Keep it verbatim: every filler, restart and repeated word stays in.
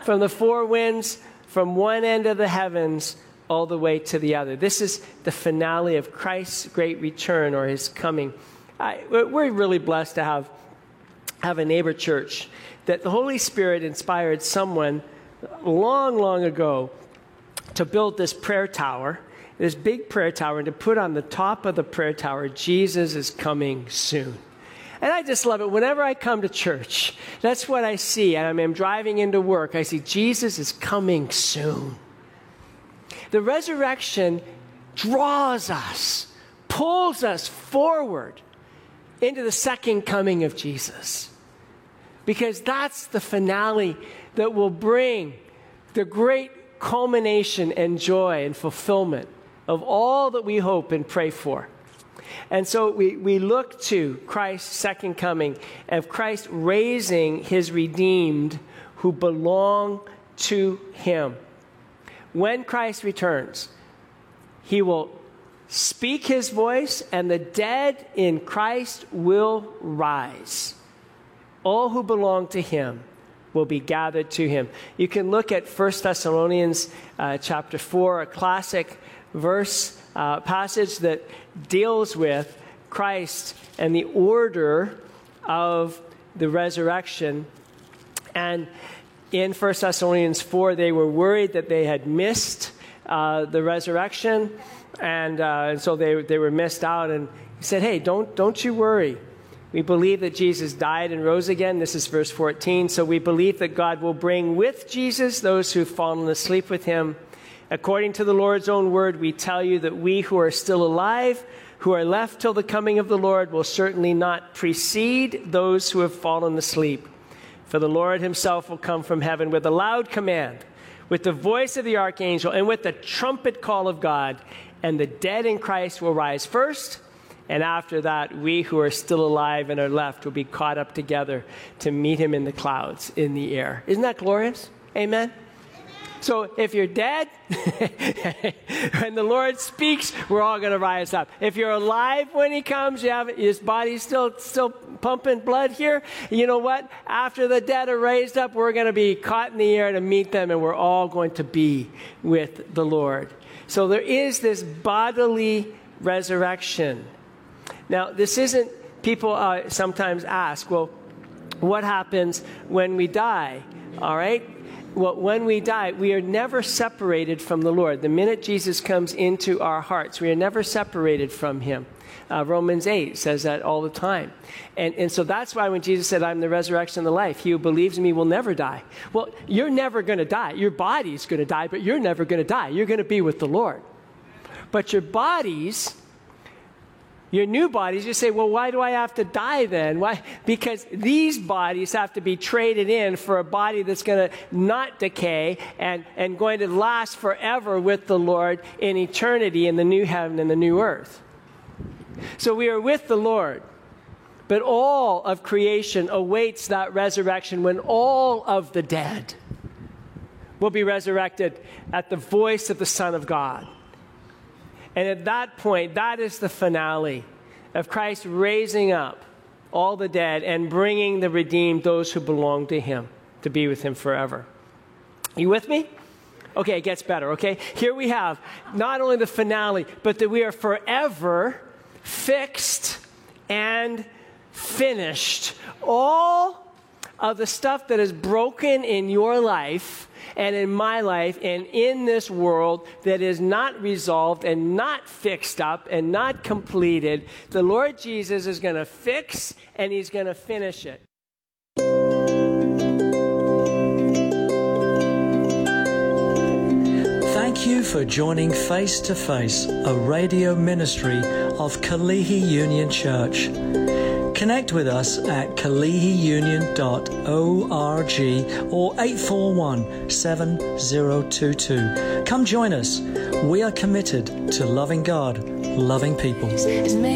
from the four winds, from one end of the heavens all the way to the other. This is the finale of Christ's great return, or his coming. I, we're really blessed to have, have a neighbor church that the Holy Spirit inspired someone long, long ago to build this prayer tower, this big prayer tower, and to put on the top of the prayer tower, Jesus is coming soon. And I just love it. Whenever I come to church, that's what I see. And I'm driving into work, I see Jesus is coming soon. The resurrection draws us, pulls us forward into the second coming of Jesus. Because that's the finale that will bring the great culmination and joy and fulfillment of all that we hope and pray for. And so we, we look to Christ's second coming, of Christ raising his redeemed who belong to him. When Christ returns, he will speak his voice, and the dead in Christ will rise. All who belong to him will be gathered to him. You can look at First Thessalonians uh, chapter four, a classic verse, uh, passage that deals with Christ and the order of the resurrection. And in First Thessalonians four, they were worried that they had missed uh, the resurrection, and, uh, and so they they were missed out. And he said, "Hey, don't don't you worry. We believe that Jesus died and rose again." This is verse fourteen. "So we believe that God will bring with Jesus those who've fallen asleep with him. According to the Lord's own word, we tell you that we who are still alive, who are left till the coming of the Lord, will certainly not precede those who have fallen asleep. For the Lord himself will come from heaven with a loud command, with the voice of the archangel, and with the trumpet call of God. And the dead in Christ will rise first. And after that, we who are still alive and are left will be caught up together to meet him in the clouds in the air." Isn't that glorious? Amen? So if you're dead, when the Lord speaks, we're all going to rise up. If you're alive when he comes, you have his body's still still pumping blood here. You know what? After the dead are raised up, we're going to be caught in the air to meet them, and we're all going to be with the Lord. So there is this bodily resurrection. Now, this isn't, people uh, sometimes ask, well, what happens when we die? All right? Well, when we die, we are never separated from the Lord. The minute Jesus comes into our hearts, we are never separated from him. Uh, Romans eight says that all the time. And, and so that's why when Jesus said, "I'm the resurrection and the life, he who believes in me will never die." Well, you're never going to die. Your body's going to die, but you're never going to die. You're going to be with the Lord. But your bodies... Your new bodies, you say, well, why do I have to die then? Why? Because these bodies have to be traded in for a body that's going to not decay and, and going to last forever with the Lord in eternity in the new heaven and the new earth. So we are with the Lord. But all of creation awaits that resurrection when all of the dead will be resurrected at the voice of the Son of God. And at that point, that is the finale of Christ raising up all the dead and bringing the redeemed, those who belong to him, to be with him forever. You with me? Okay, it gets better, okay? Here we have not only the finale, but that we are forever fixed and finished. All of the stuff that is broken in your life and in my life and in this world that is not resolved and not fixed up and not completed, the Lord Jesus is going to fix and he's going to finish it. Thank you for joining Face to Face, a radio ministry of Kalihi Union Church. Connect with us at kalihi union dot org or eight four one, seven zero two two. Come join us. We are committed to loving God, loving people.